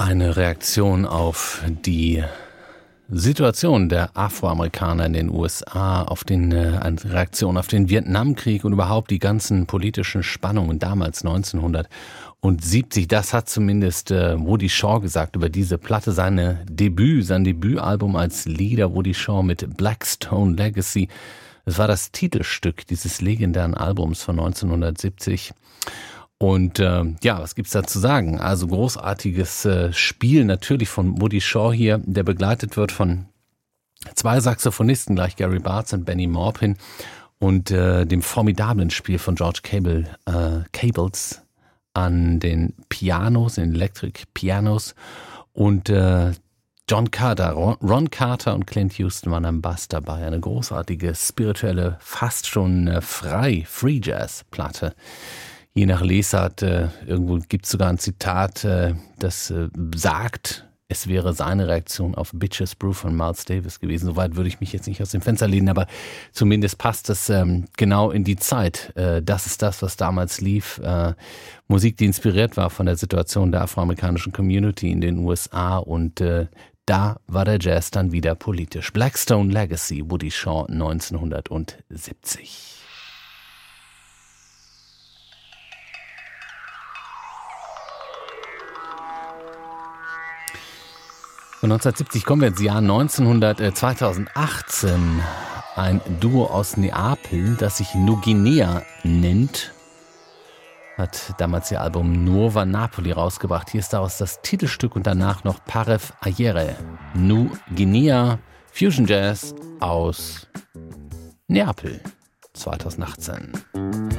Eine Reaktion auf die Situation der Afroamerikaner in den USA, eine Reaktion auf den Vietnamkrieg und überhaupt die ganzen politischen Spannungen damals 1970. Das hat zumindest Woody Shaw gesagt über diese Platte, sein Debütalbum als Leader Woody Shaw mit Blackstone Legacy. Es war das Titelstück dieses legendären Albums von 1970. Und was gibt's da zu sagen? Also großartiges Spiel natürlich von Woody Shaw hier, der begleitet wird von zwei Saxophonisten, gleich Gary Bartz und Benny Maupin, und dem formidablen Spiel von George Cables an den Pianos, den Electric Pianos, und Ron Carter und Clint Houston waren am Bass dabei. Eine großartige, spirituelle, fast schon Free Jazz Platte. Je nach Lesart, irgendwo gibt es sogar ein Zitat, das sagt, es wäre seine Reaktion auf Bitches Brew von Miles Davis gewesen. Soweit würde ich mich jetzt nicht aus dem Fenster lehnen, aber zumindest passt es genau in die Zeit. Das ist das, was damals lief. Musik, die inspiriert war von der Situation der afroamerikanischen Community in den USA, und da war der Jazz dann wieder politisch. Blackstone Legacy, Woody Shaw 1970. Von 1970 kommen wir ins Jahr 2018. Ein Duo aus Neapel, das sich Nuguinea nennt, hat damals ihr Album Nuova Napoli rausgebracht. Hier ist daraus das Titelstück und danach noch Paref Ayere. Nuguinea, Fusion Jazz aus Neapel 2018.